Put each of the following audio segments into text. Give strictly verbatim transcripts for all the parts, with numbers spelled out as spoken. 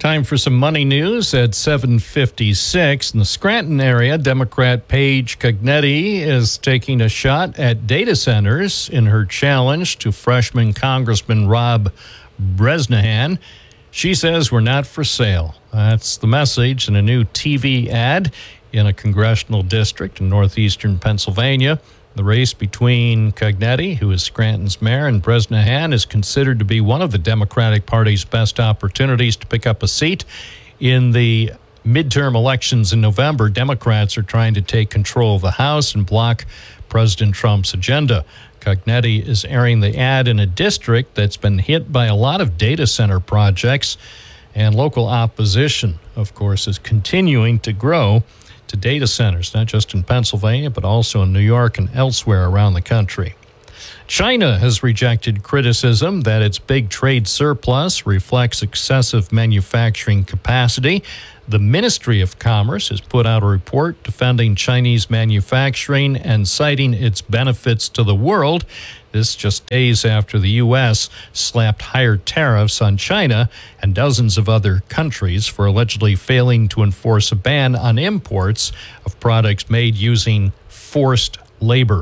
Time for some money news at seven fifty-six. In the Scranton area, Democrat Paige Cognetti is taking a shot at data centers in her challenge to freshman Congressman Rob Bresnahan. She says we're not for sale. That's the message in a new T V ad in a congressional district in northeastern Pennsylvania. The race between Cognetti, who is Scranton's mayor, and Bresnahan is considered to be one of the Democratic Party's best opportunities to pick up a seat. In the midterm elections in November, Democrats are trying to take control of the House and block President Trump's agenda. Cognetti is airing the ad in a district that's been hit by a lot of data center projects, and local opposition, of course, is continuing to grow to data centers, not just in Pennsylvania, but also in New York and elsewhere around the country. China has rejected criticism that its big trade surplus reflects excessive manufacturing capacity. The Ministry of Commerce has put out a report defending Chinese manufacturing and citing its benefits to the world. This just days after the U S slapped higher tariffs on China and dozens of other countries for allegedly failing to enforce a ban on imports of products made using forced labor.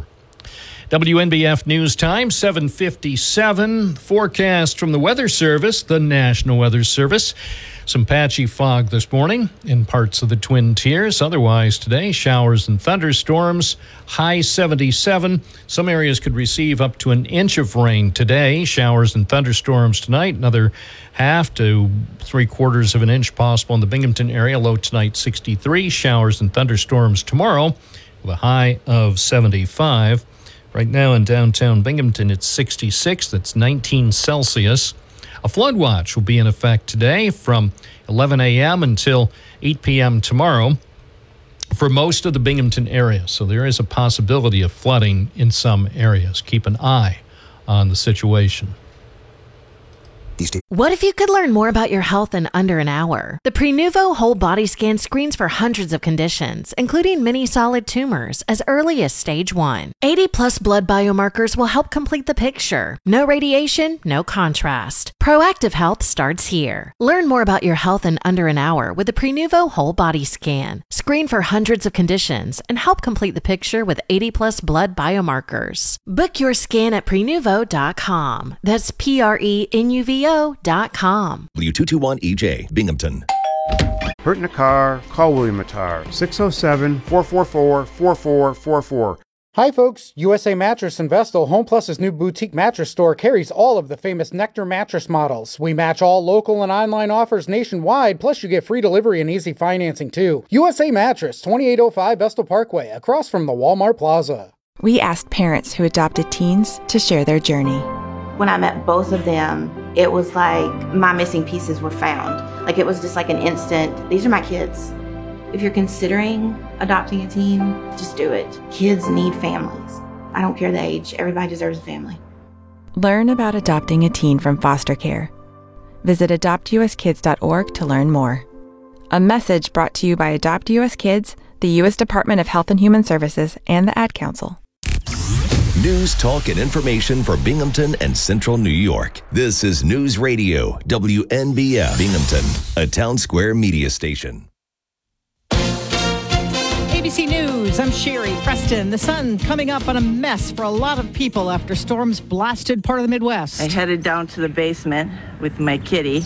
W N B F News Time, seven fifty-seven. Forecast from the Weather Service, the National Weather Service. Some patchy fog this morning in parts of the Twin Tiers. Otherwise today, showers and thunderstorms, high seventy-seven. Some areas could receive up to an inch of rain today. Showers and thunderstorms tonight, another half to three quarters of an inch possible in the Binghamton area. Low tonight, sixty-three. Showers and thunderstorms tomorrow with a high of seventy-five. Right now in downtown Binghamton, it's sixty-six. That's nineteen Celsius. A flood watch will be in effect today from eleven a.m. until eight p.m. tomorrow for most of the Binghamton area. So there is a possibility of flooding in some areas. Keep an eye on the situation. What if you could learn more about your health in under an hour? The Prenuvo Whole Body Scan screens for hundreds of conditions, including many solid tumors, as early as stage one. eighty plus blood biomarkers will help complete the picture. No radiation, no contrast. Proactive health starts here. Learn more about your health in under an hour with the Prenuvo Whole Body Scan. Screen for hundreds of conditions and help complete the picture with eighty plus blood biomarkers. Book your scan at prenuvo dot com. That's P R E N U V O dot com. W two two one E J, Binghamton. Hurt in a car? Call William Attar, six oh seven, four four four, four four four four. Hi folks, U S A Mattress and Vestal, Home Plus's new boutique mattress store, carries all of the famous Nectar mattress models. We match all local and online offers nationwide, plus you get free delivery and easy financing too. U S A Mattress, twenty-eight oh five Vestal Parkway, across from the Walmart Plaza. We asked parents who adopted teens to share their journey. When I met both of them, it was like my missing pieces were found. Like it was just like an instant, these are my kids. If you're considering adopting a teen, just do it. Kids need families. I don't care the age. Everybody deserves a family. Learn about adopting a teen from foster care. Visit adopt u s kids dot org to learn more. A message brought to you by Adopt U S Kids, the U S Department of Health and Human Services, and the Ad Council. News, talk, and information for Binghamton and Central New York. This is News Radio, W N B F Binghamton, a Town Square media station. A B C News, I'm Sherry Preston. The sun coming up on a mess for a lot of people after storms blasted part of the Midwest. I headed down to the basement with my kitty.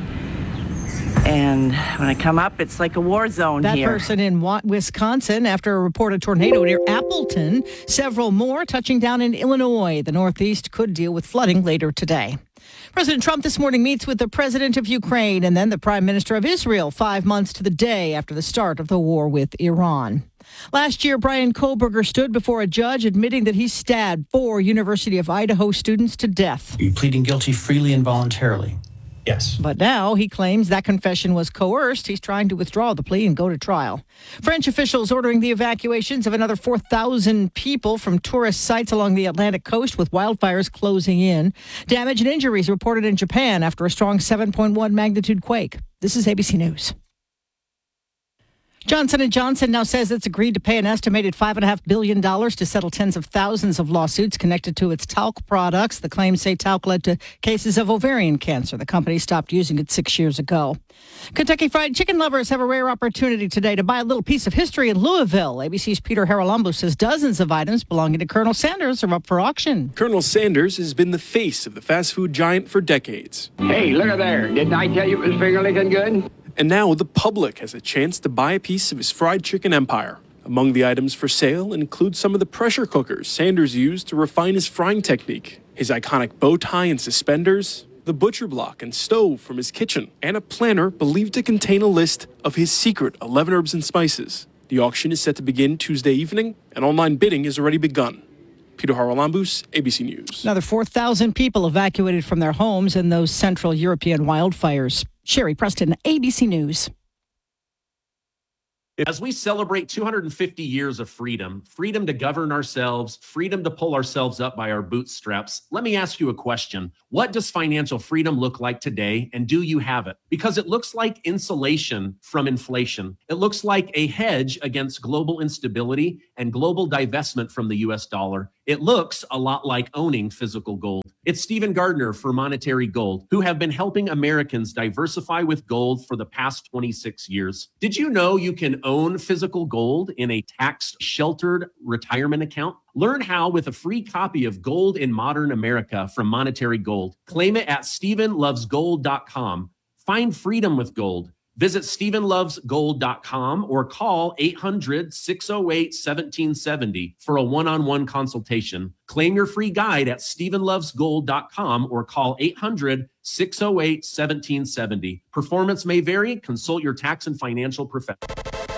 And when I come up, it's like a war zone that here. That person in Wisconsin after a reported tornado near Appleton. Several more touching down in Illinois. The Northeast could deal with flooding later today. President Trump this morning meets with the president of Ukraine and then the prime minister of Israel five months to the day after the start of the war with Iran. Last year, Brian Kohlberger stood before a judge admitting that he stabbed four University of Idaho students to death. Are you pleading guilty freely and voluntarily? Yes. But now he claims that confession was coerced. He's trying to withdraw the plea and go to trial. French officials ordering the evacuations of another four thousand people from tourist sites along the Atlantic coast with wildfires closing in. Damage and injuries reported in Japan after a strong seven point one magnitude quake. This is A B C News. Johnson and Johnson now says it's agreed to pay an estimated five point five billion dollars to settle tens of thousands of lawsuits connected to its talc products. The claims say talc led to cases of ovarian cancer. The company stopped using it six years ago. Kentucky Fried Chicken lovers have a rare opportunity today to buy a little piece of history in Louisville. A B C's Peter Haralambou says dozens of items belonging to Colonel Sanders are up for auction. Colonel Sanders has been the face of the fast food giant for decades. Hey, look at there. Didn't I tell you it was finger-licking good? And now the public has a chance to buy a piece of his fried chicken empire. Among the items for sale include some of the pressure cookers Sanders used to refine his frying technique, his iconic bow tie and suspenders, the butcher block and stove from his kitchen, and a planner believed to contain a list of his secret eleven herbs and spices. The auction is set to begin Tuesday evening, and online bidding has already begun. Peter Haralambou, A B C News. Another four thousand people evacuated from their homes in those Central European wildfires. Sherry Preston, A B C News. As we celebrate two hundred fifty years of freedom, freedom to govern ourselves, freedom to pull ourselves up by our bootstraps, let me ask you a question. What does financial freedom look like today, and do you have it? Because it looks like insulation from inflation. It looks like a hedge against global instability and global divestment from the U S dollar. It looks a lot like owning physical gold. It's Stephen Gardner for Monetary Gold, who have been helping Americans diversify with gold for the past twenty-six years. Did you know you can own physical gold in a tax-sheltered retirement account? Learn how with a free copy of Gold in Modern America from Monetary Gold. Claim it at stephen loves gold dot com. Find freedom with gold. Visit stephen loves gold dot com or call eight hundred, six oh eight, one seven seven oh for a one-on-one consultation. Claim your free guide at stephen loves gold dot com or call eight hundred, six oh eight, one seven seven oh. Performance may vary. Consult your tax and financial professional.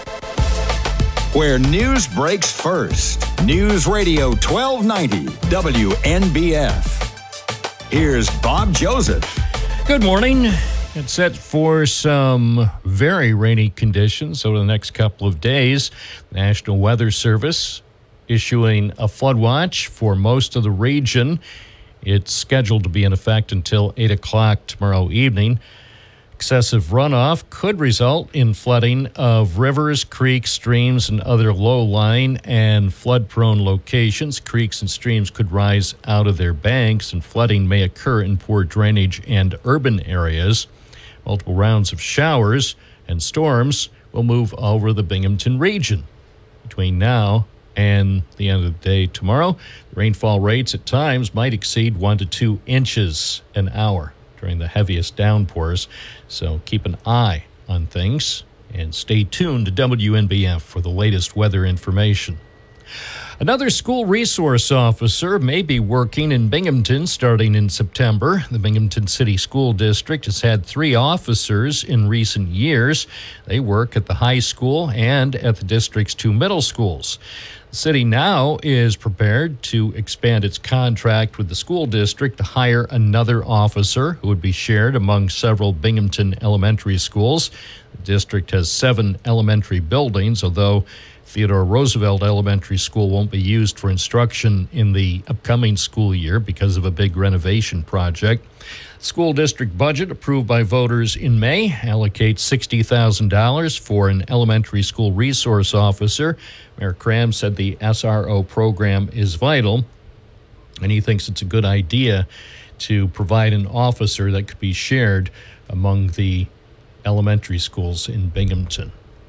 Where news breaks first. News Radio twelve ninety W N B F. Here's Bob Joseph. Good morning. It's set for some very rainy conditions over the next couple of days. The National Weather Service issuing a flood watch for most of the region. It's scheduled to be in effect until eight o'clock tomorrow evening. Excessive runoff could result in flooding of rivers, creeks, streams, and other low-lying and flood-prone locations. Creeks and streams could rise out of their banks, and flooding may occur in poor drainage and urban areas. Multiple rounds of showers and storms will move over the Binghamton region. Between now and the end of the day tomorrow, the rainfall rates at times might exceed one to two inches an hour during the heaviest downpours. So keep an eye on things and stay tuned to W N B F for the latest weather information. Another school resource officer may be working in Binghamton starting in September. The Binghamton City School District has had three officers in recent years. They work at the high school and at the district's two middle schools. The city now is prepared to expand its contract with the school district to hire another officer who would be shared among several Binghamton elementary schools. The district has seven elementary buildings, although Theodore Roosevelt Elementary School won't be used for instruction in the upcoming school year because of a big renovation project. The school district budget approved by voters in May allocates sixty thousand dollars for an elementary school resource officer. Mayor Cram said the S R O program is vital, and he thinks it's a good idea to provide an officer that could be shared among the elementary schools in Binghamton.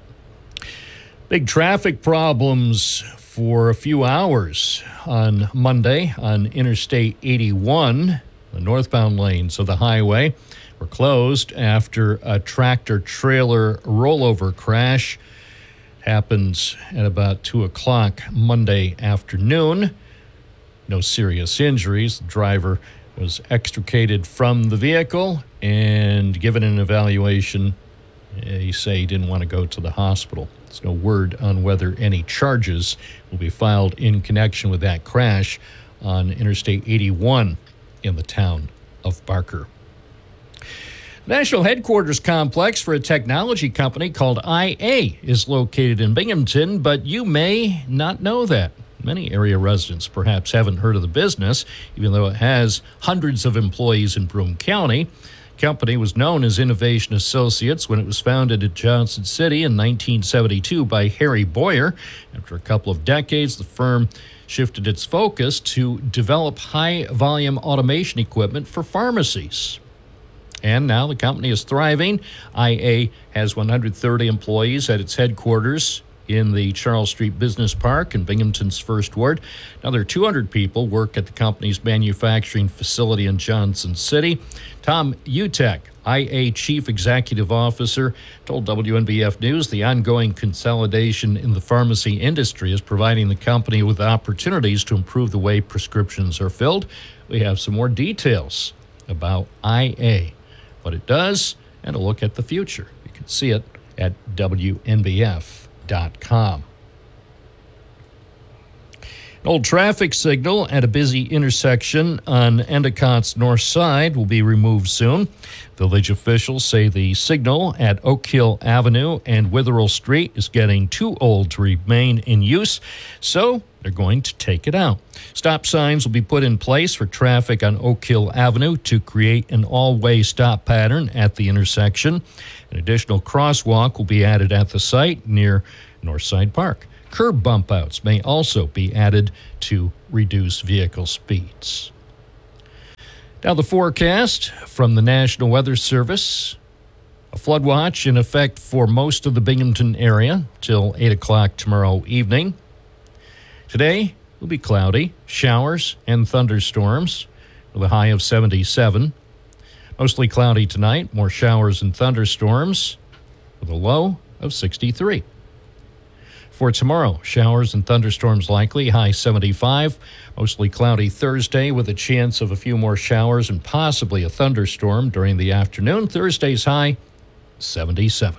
Big traffic problems for a few hours on Monday on Interstate eighty-one. The northbound lanes of the highway were closed after a tractor-trailer rollover crash. Happens at about two o'clock Monday afternoon. No serious injuries. The driver was extricated from the vehicle and given an evaluation. He said he didn't want to go to the hospital. There's no word on whether any charges will be filed in connection with that crash on Interstate eighty-one in the town of Barker. National headquarters complex for a technology company called I A is located in Binghamton, but you may not know that. Many area residents perhaps haven't heard of the business, even though it has hundreds of employees in Broome County. company was known as Innovation Associates when it was founded in Johnson City in nineteen seventy-two by Harry Boyer. After a couple of decades, the firm shifted its focus to develop high-volume automation equipment for pharmacies. And now the company is thriving. I A has one hundred thirty employees at its headquarters in the Charles Street Business Park in Binghamton's First Ward. Another two hundred people work at the company's manufacturing facility in Johnson City. Tom Utek, I A Chief Executive Officer, told W N B F News the ongoing consolidation in the pharmacy industry is providing the company with opportunities to improve the way prescriptions are filled. We have some more details about I A, what it does, and a look at the future. You can see it at W N B F dot com. An old traffic signal at a busy intersection on Endicott's north side will be removed soon. Village officials say the signal at Oak Hill Avenue and Witherell Street is getting too old to remain in use, so they're going to take it out. Stop signs will be put in place for traffic on Oak Hill Avenue to create an all-way stop pattern at the intersection. An additional crosswalk will be added at the site near Northside Park. Curb bump outs may also be added to reduce vehicle speeds. Now the forecast from the National Weather Service. A flood watch in effect for most of the Binghamton area till eight o'clock tomorrow evening. Today will be cloudy, showers and thunderstorms with a high of seventy-seven. Mostly cloudy tonight, more showers and thunderstorms with a low of sixty-three. For tomorrow, showers and thunderstorms likely, high seventy-five. Mostly cloudy Thursday with a chance of a few more showers and possibly a thunderstorm during the afternoon. Thursday's high, seventy-seven.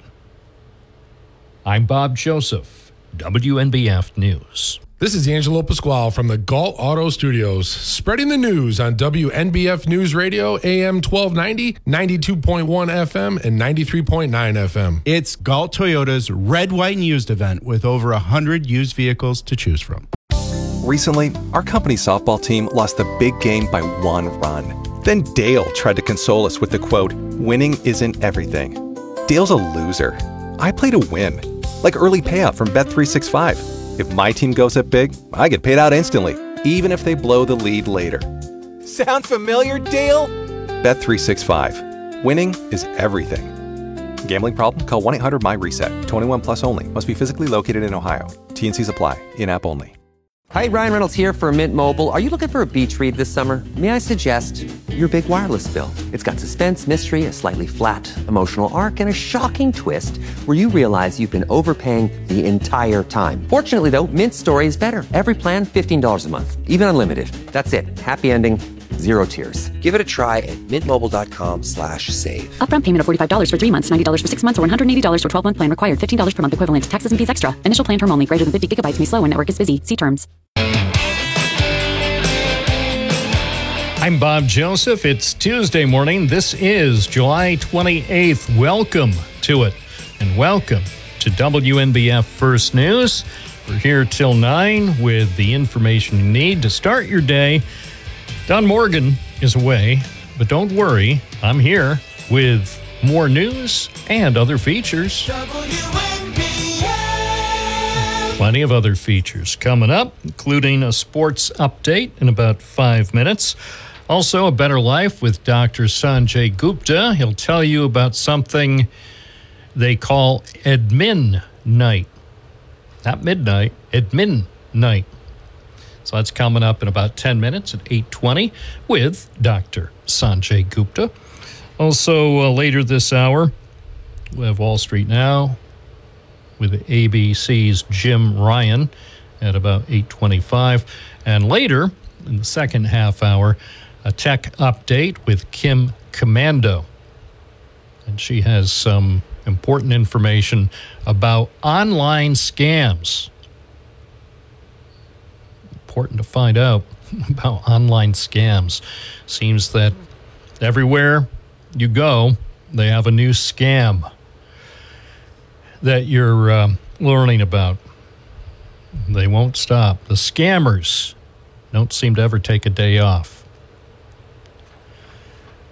I'm Bob Joseph, W N B F News. This is Angelo Pasquale from the Galt Auto Studios, spreading the news on W N B F News Radio, A M twelve ninety, ninety-two point one F M, and ninety-three point nine F M. It's Galt Toyota's Red, White, and Used event with over one hundred used vehicles to choose from. Recently, our company softball team lost the big game by one run. Then Dale tried to console us with the quote, "Winning isn't everything." Dale's a loser. I play to win, like early payout from Bet three sixty-five. If my team goes up big, I get paid out instantly, even if they blow the lead later. Sound familiar, Dale? Bet three sixty-five. Winning is everything. Gambling problem? Call one eight hundred M Y reset. twenty-one plus only. Must be physically located in Ohio. T and Cs apply. In-app only. Hi, Ryan Reynolds here for Mint Mobile. Are you looking for a beach read this summer? May I suggest your big wireless bill? It's got suspense, mystery, a slightly flat, emotional arc, and a shocking twist where you realize you've been overpaying the entire time. Fortunately, though, Mint's story is better. Every plan, fifteen dollars a month, even unlimited. That's it. Happy ending, zero tears. Give it a try at mintmobile.com slash save. Upfront payment of forty-five dollars for three months, ninety dollars for six months, or one hundred eighty dollars for twelve-month plan required. fifteen dollars per month equivalent. Taxes and fees extra. Initial plan term only. Greater than fifty gigabytes may slow when network is busy. See terms. I'm Bob Joseph. It's Tuesday morning. This is July twenty-eighth. Welcome to it, and welcome to W N B F First News. We're here till nine with the information you need to start your day. Don Morgan is away, but don't worry, I'm here with more news and other features. Plenty of other features coming up, including a sports update in about five minutes. Also, A Better Life with Doctor Sanjay Gupta. He'll tell you about something they call admin night. Not midnight, admin night. So that's coming up in about ten minutes at eight twenty with Doctor Sanjay Gupta. Also, uh, later this hour, we have Wall Street Now with A B C's Jim Ryan at about eight twenty-five. And later, in the second half hour, a tech update with Kim Commando. And she has some important information about online scams. Important to find out about online scams. Seems that everywhere you go, they have a new scam that you're uh, learning about. They won't stop. The scammers don't seem to ever take a day off.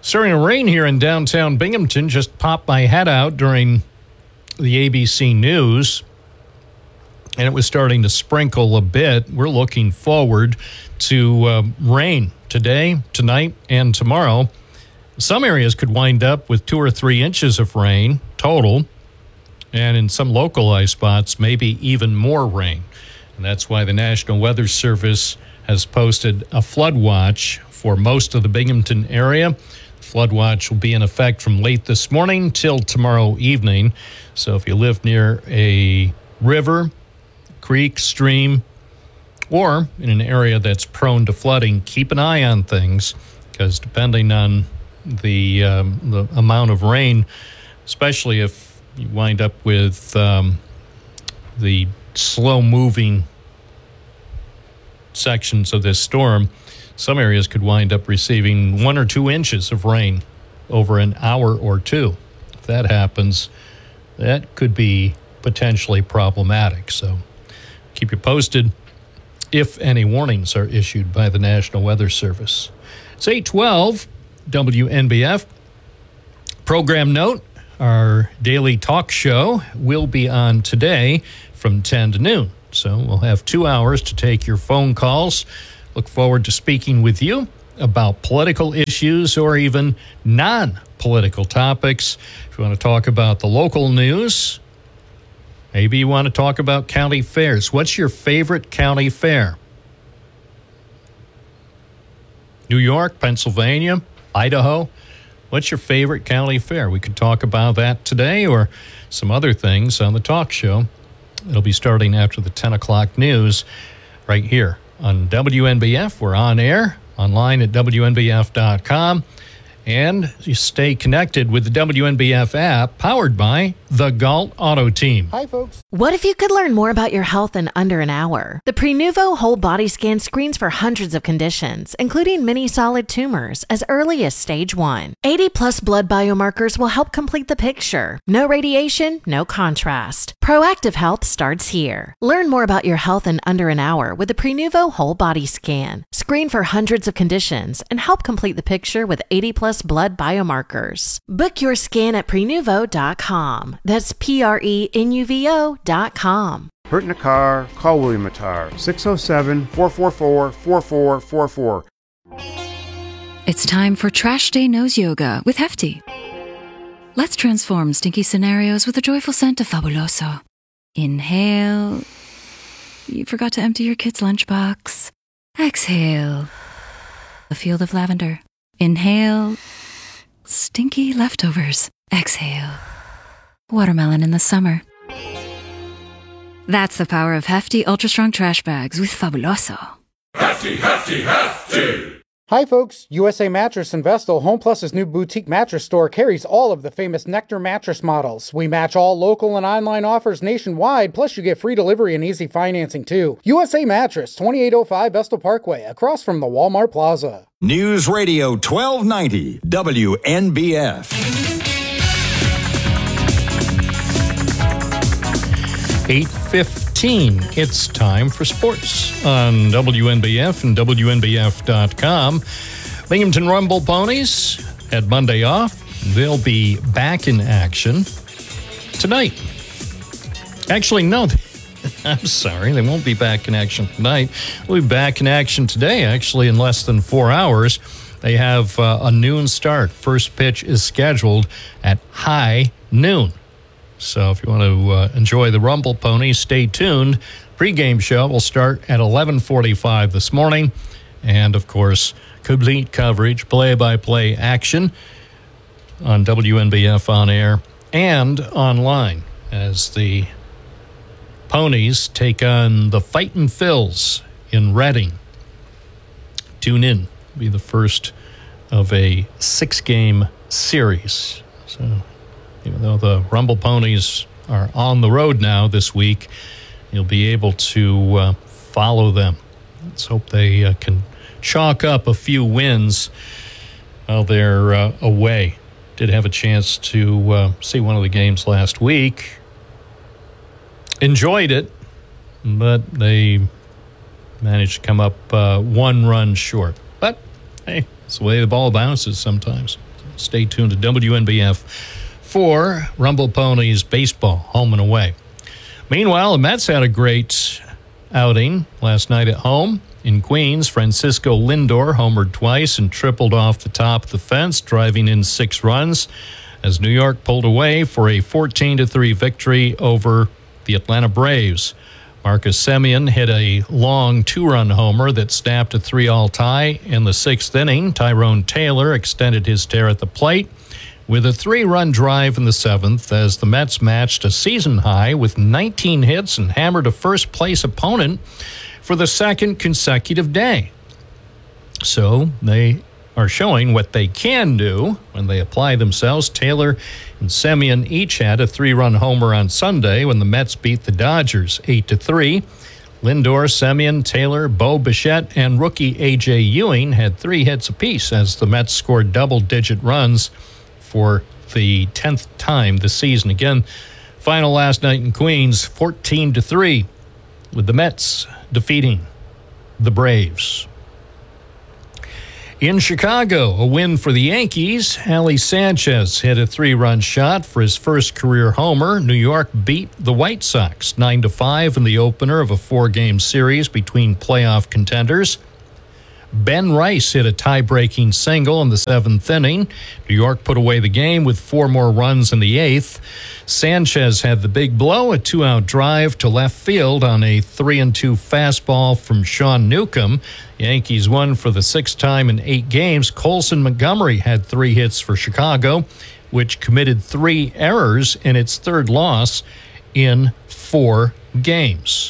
Starting to rain here in downtown Binghamton. Just popped my head out during the A B C News, and it was starting to sprinkle a bit. We're looking forward to uh, rain today, tonight, and tomorrow. Some areas could wind up with two or three inches of rain total, and in some localized spots, maybe even more rain. And that's why the National Weather Service has posted a flood watch for most of the Binghamton area. Flood watch will be in effect from late this morning till tomorrow evening. So if you live near a river, creek, stream, or in an area that's prone to flooding, keep an eye on things, because depending on the, um, the amount of rain, especially if you wind up with um, the slow-moving sections of this storm, some areas could wind up receiving one or two inches of rain over an hour or two. If that happens, that could be potentially problematic. So keep you posted if any warnings are issued by the National Weather Service. It's eight twelve W N B F. Program note, our daily talk show will be on today from ten to noon. So we'll have two hours to take your phone calls. Look forward to speaking with you about political issues or even non-political topics. If you want to talk about the local news, maybe you want to talk about county fairs. What's your favorite county fair? New York, Pennsylvania, Idaho? What's your favorite county fair? We could talk about that today or some other things on the talk show. It'll be starting after the ten o'clock news right here on W N B F. We're on air, online at W N B F dot com. And you stay connected with the W N B F app, powered by the Galt Auto Team. Hi, folks. What if you could learn more about your health in under an hour? The Prenuvo whole body scan screens for hundreds of conditions, including many solid tumors, as early as stage one. eighty plus blood biomarkers will help complete the picture. No radiation, no contrast. Proactive health starts here. Learn more about your health in under an hour with the Prenuvo whole body scan. Screen for hundreds of conditions and help complete the picture with eighty plus blood biomarkers. Book your scan at prenuvo dot com. That's P R E N U V O dot com. Hurt in a car? Call William Attar, six oh seven, four four four, four four four four. It's time for Trash Day Nose Yoga with Hefty. Let's transform stinky scenarios with a joyful scent of Fabuloso. Inhale. You forgot to empty your kid's lunchbox. Exhale. A field of lavender. Inhale. Stinky leftovers. Exhale. Watermelon in the summer. That's the power of Hefty Ultra Strong Trash Bags with Fabuloso. Hefty, hefty, hefty! Hi, folks. U S A Mattress and Vestal, Home Plus's new boutique mattress store, carries all of the famous Nectar mattress models. We match all local and online offers nationwide, plus you get free delivery and easy financing, too. U S A Mattress, twenty-eight oh five Vestal Parkway, across from the Walmart Plaza. News Radio twelve ninety, W N B F. eight fifteen. It's time for sports on W N B F and W N B F dot com. Binghamton Rumble Ponies had Monday off. They'll be back in action tonight. Actually, no. I'm sorry. They won't be back in action tonight. We'll be back in action today, actually, in less than four hours. They have uh, a noon start. First pitch is scheduled at high noon. So if you want to uh, enjoy the Rumble Ponies, stay tuned. Pre-game show will start at eleven forty-five this morning. And, of course, complete coverage, play-by-play action on W N B F On Air and online as the Ponies take on the Fightin' Phils in Reading. Tune in. It'll be the first of a six-game series. So even though the Rumble Ponies are on the road now this week, you'll be able to uh, follow them. Let's hope they uh, can chalk up a few wins while they're uh, away. Did have a chance to uh, see one of the games last week. Enjoyed it, but they managed to come up uh, one run short. But, hey, it's the way the ball bounces sometimes. Stay tuned to W N B F for Rumble Ponies baseball, home and away. Meanwhile, the Mets had a great outing last night at home in Queens. Francisco Lindor homered twice and tripled off the top of the fence, driving in six runs as New York pulled away for a fourteen to three victory over the Atlanta Braves. Marcus Semien hit a long two-run homer that snapped a three-all tie in the sixth inning. Tyrone Taylor extended his tear at the plate with a three-run drive in the seventh as the Mets matched a season high with nineteen hits and hammered a first-place opponent for the second consecutive day. So they are showing what they can do when they apply themselves. Taylor and Semien each had a three-run homer on Sunday when the Mets beat the Dodgers eight to three. Lindor, Semien, Taylor, Bo Bichette, and rookie A J Ewing had three hits apiece as the Mets scored double-digit runs for the tenth time this season. Again, final last night in Queens, fourteen to three, with the Mets defeating the Braves. In Chicago, a win for the Yankees. Ali Sanchez hit a three-run shot for his first career homer. New York beat the White Sox nine to five in the opener of a four-game series between playoff contenders. Ben Rice hit a tie-breaking single in the seventh inning. New York put away the game with four more runs in the eighth. Sanchez had the big blow, a two-out drive to left field on a three and two fastball from Sean Newcomb. Yankees won for the sixth time in eight games. Colson Montgomery had three hits for Chicago, which committed three errors in its third loss in four games.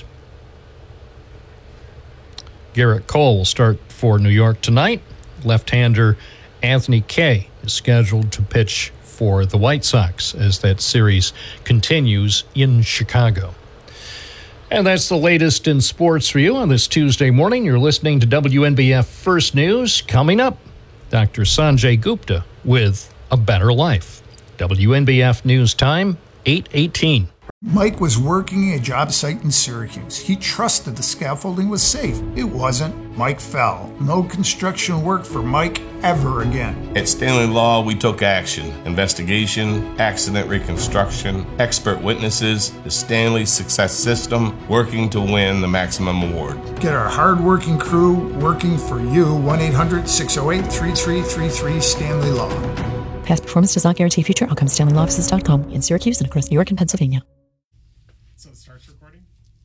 Garrett Cole will start for New York tonight. Left-hander Anthony Kay is scheduled to pitch for the White Sox as that series continues in Chicago. And that's the latest in sports for you on this Tuesday morning. You're listening to W N B F First News. Coming up, Doctor Sanjay Gupta with A Better Life. W N B F News Time, eight eighteen. Mike was working a job site in Syracuse. He trusted the scaffolding was safe. It wasn't. Mike fell. No construction work for Mike ever again. At Stanley Law, we took action. Investigation, accident reconstruction, expert witnesses, the Stanley Success System, working to win the maximum award. Get our hard-working crew working for you. one eight hundred six oh eight three three three three Stanley Law. Past performance does not guarantee future outcomes. Stanley Law Offices dot com in Syracuse and across New York and Pennsylvania. So it starts recording?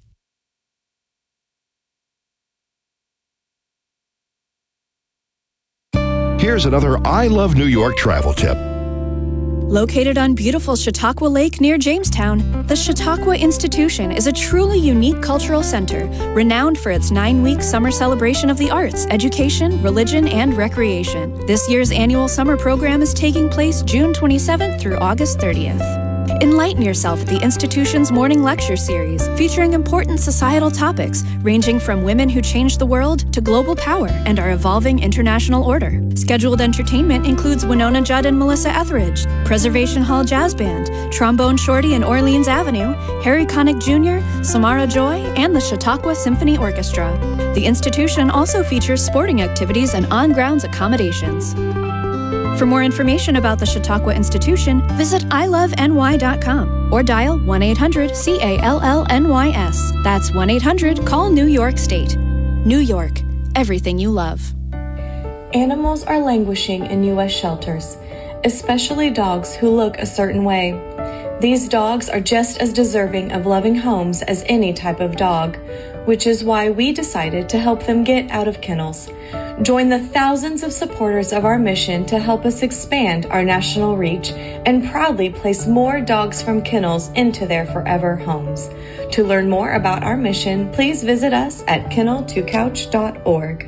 Here's another I Love New York travel tip. Located on beautiful Chautauqua Lake near Jamestown, the Chautauqua Institution is a truly unique cultural center, renowned for its nine-week summer celebration of the arts, education, religion, and recreation. This year's annual summer program is taking place June twenty-seventh through August thirtieth. Enlighten yourself at the institution's morning lecture series, featuring important societal topics ranging from women who changed the world to global power and our evolving international order. Scheduled entertainment includes Winona Judd and Melissa Etheridge, Preservation Hall Jazz Band, Trombone Shorty and Orleans Avenue, Harry Connick Junior, Samara Joy, and the Chautauqua Symphony Orchestra. The institution also features sporting activities and on-grounds accommodations. For more information about the Chautauqua Institution, visit I love N Y dot com or dial one eight hundred C A L L N Y S. That's one eight hundred call New York State. New York, everything you love. Animals are languishing in U S shelters, especially dogs who look a certain way. These dogs are just as deserving of loving homes as any type of dog, which is why we decided to help them get out of kennels. Join the thousands of supporters of our mission to help us expand our national reach and proudly place more dogs from kennels into their forever homes. To learn more about our mission, please visit us at kennel to couch dot org.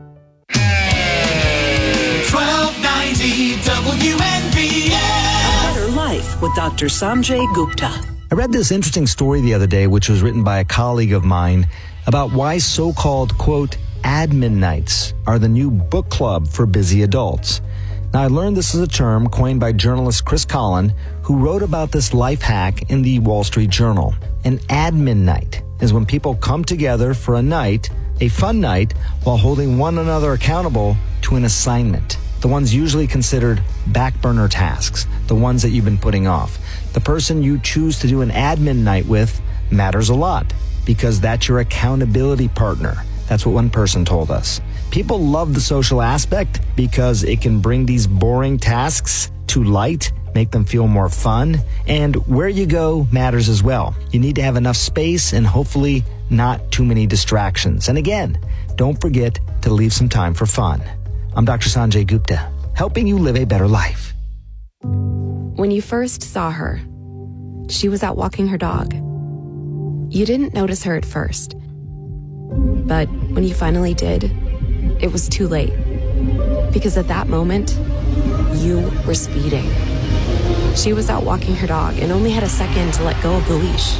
twelve ninety W N B F. A Better Life with Doctor Sanjay Gupta. I read this interesting story the other day, which was written by a colleague of mine, about why so-called, quote, admin nights are the new book club for busy adults. Now, I learned this is a term coined by journalist Chris Collin, who wrote about this life hack in the Wall Street Journal. An admin night is when people come together for a night, a fun night, while holding one another accountable to an assignment. the ones usually considered back burner tasks, the ones that you've been putting off. The person you choose to do an admin night with matters a lot because that's your accountability partner. That's what one person told us. People love the social aspect because it can bring these boring tasks to light, make them feel more fun, and where you go matters as well. You need to have enough space and hopefully not too many distractions. And again, don't forget to leave some time for fun. I'm Doctor Sanjay Gupta, helping you live a better life. When you first saw her, she was out walking her dog. You didn't notice her at first. But when you finally did, it was too late. Because at that moment, you were speeding. She was out walking her dog and only had a second to let go of the leash.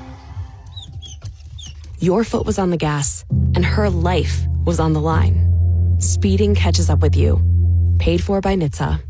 Your foot was on the gas, and her life was on the line. Speeding catches up with you. Paid for by N H T S A.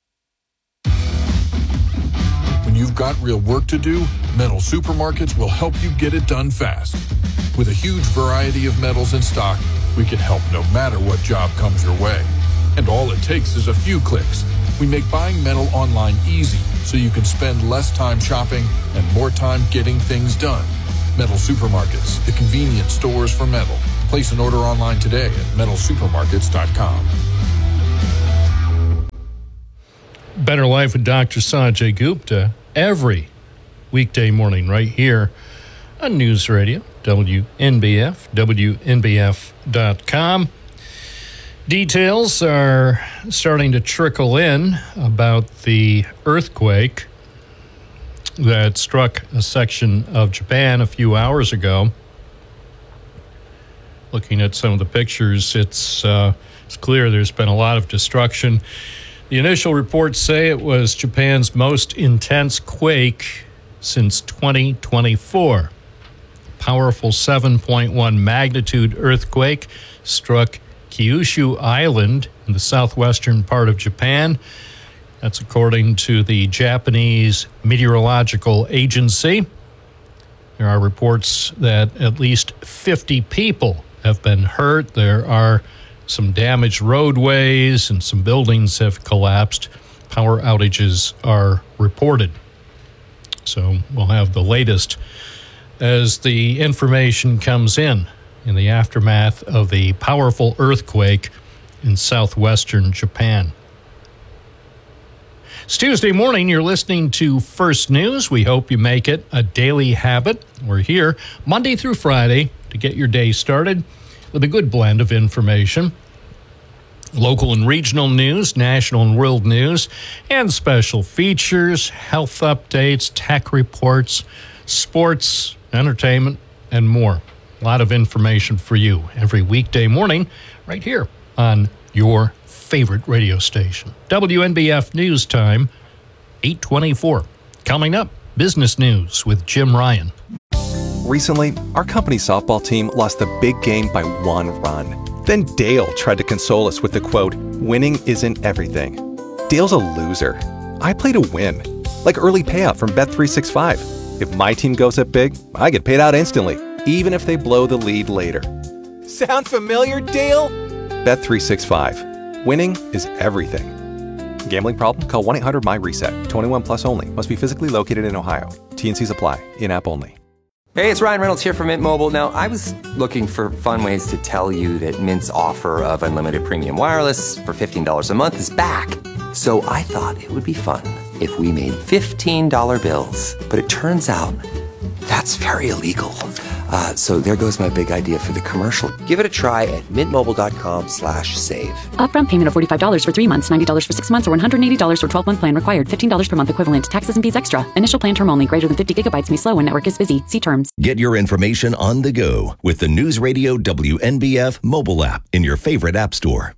When you've got real work to do, Metal Supermarkets will help you get it done fast. With a huge variety of metals in stock, we can help no matter what job comes your way. And all it takes is a few clicks. We make buying metal online easy so you can spend less time shopping and more time getting things done. Metal Supermarkets, the convenient stores for metal. Place an order online today at metal supermarkets dot com. Better Life with Doctor Sanjay Gupta every weekday morning right here on News Radio, W N B F, W N B F dot com. Details are starting to trickle in about the earthquake that struck a section of Japan a few hours ago. Looking at some of the pictures, it's, uh, it's clear there's been a lot of destruction. The initial reports say it was Japan's most intense quake since twenty twenty-four. A powerful seven point one magnitude earthquake struck Kyushu Island in the southwestern part of Japan. That's according to the Japanese Meteorological Agency. There are reports that at least fifty people have been hurt. There are some damaged roadways and some buildings have collapsed. Power outages are reported. So we'll have the latest as the information comes in in the aftermath of the powerful earthquake in southwestern Japan. It's Tuesday morning. You're listening to First News. We hope you make it a daily habit. We're here Monday through Friday to get your day started with a good blend of information. Local and regional news, national and world news, and special features, health updates, tech reports, sports, entertainment, and more. A lot of information for you every weekday morning right here on your favorite radio station. W N B F News Time, eight twenty-four. Coming up, business news with Jim Ryan. Recently, our company softball team lost the big game by one run. Then Dale tried to console us with the quote, "Winning isn't everything." Dale's a loser. I play to win, like early payout from Bet three sixty-five. If my team goes up big, I get paid out instantly, even if they blow the lead later. Sound familiar, Dale? Bet three sixty-five. Winning is everything. Gambling problem? Call one eight hundred M Y reset. twenty-one plus only. Must be physically located in Ohio. T and Cs apply. In-app only. Hey, it's Ryan Reynolds here from Mint Mobile. Now, I was looking for fun ways to tell you that Mint's offer of unlimited premium wireless for fifteen dollars a month is back. So I thought it would be fun if we made fifteen dollar bills. But it turns out that's very illegal. Uh, so there goes my big idea for the commercial. Give it a try at mintmobile.com slash save. Upfront payment of forty-five dollars for three months, ninety dollars for six months, or one hundred eighty dollars for twelve-month plan required. fifteen dollars per month equivalent. Taxes and fees extra. Initial plan term only. Greater than fifty gigabytes may slow when network is busy. See terms. Get your information on the go with the News Radio W N B F mobile app in your favorite app store.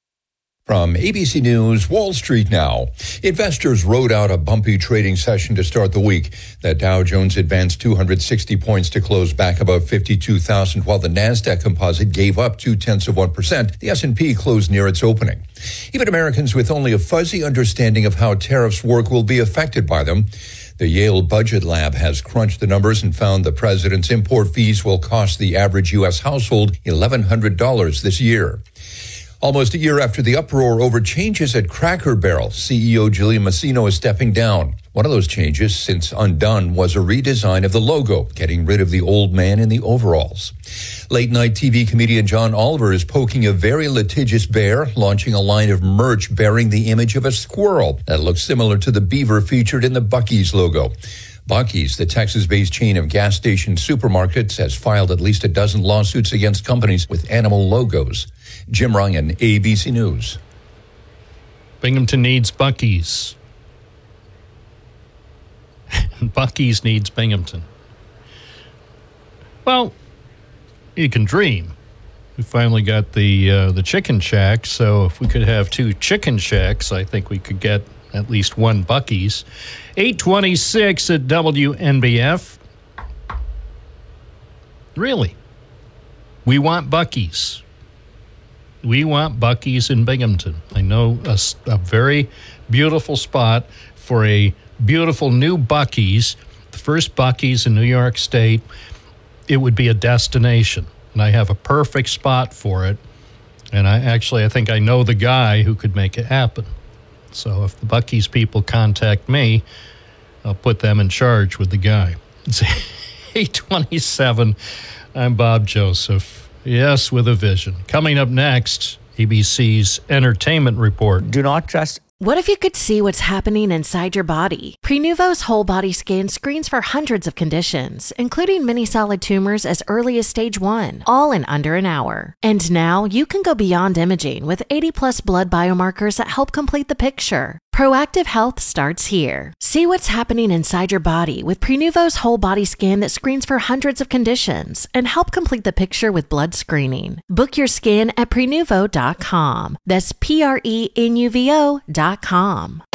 From A B C News, Wall Street now. Investors rode out a bumpy trading session to start the week. The Dow Jones advanced two hundred sixty points to close back above fifty-two thousand, while the NASDAQ composite gave up two-tenths of one percent. The S and P closed near its opening. Even Americans with only a fuzzy understanding of how tariffs work will be affected by them. The Yale Budget Lab has crunched the numbers and found the president's import fees will cost the average U S household eleven hundred dollars this year. Almost a year after the uproar over changes at Cracker Barrel, C E O Julie Masino is stepping down. One of those changes, since undone, was a redesign of the logo, getting rid of the old man in the overalls. Late-night T V comedian John Oliver is poking a very litigious bear, launching a line of merch bearing the image of a squirrel that looks similar to the beaver featured in the Buc-ee's logo. Buc-ee's, the Texas-based chain of gas station supermarkets, has filed at least a dozen lawsuits against companies with animal logos. Jim Ryan, A B C News. Binghamton needs Buc-ee's. Buc-ee's needs Binghamton. Well, you can dream. We finally got the uh, the chicken shack, so if we could have two chicken shacks, I think we could get at least one Buc-ee's. eight twenty-six at W N B F. Really? We want Buc-ee's. We want Buc-ee's in Binghamton. I know a, a very beautiful spot for a beautiful new Buc-ee's, the first Buc-ee's in New York State. It would be a destination, and I have a perfect spot for it. And I actually, I think I know the guy who could make it happen. So if the Buc-ee's people contact me, I'll put them in charge with the guy. It's eight twenty-seven. I'm Bob Joseph. Yes, with a vision. Coming up next, A B C's Entertainment Report. Do not trust. What if you could see what's happening inside your body? Prenuvo's whole body scan screens for hundreds of conditions, including many solid tumors as early as stage one, all in under an hour. And now you can go beyond imaging with eighty plus blood biomarkers that help complete the picture. Proactive health starts here. See what's happening inside your body with Prenuvo's whole body scan that screens for hundreds of conditions and help complete the picture with blood screening. Book your scan at Prenuvo dot com. That's P R E N U V O dot com.